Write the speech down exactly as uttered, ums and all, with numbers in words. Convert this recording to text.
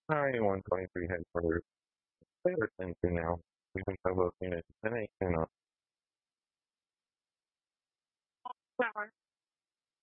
Hi, one twenty-three headquarters. Favorite thing to now. We can cover unit ten eight and up.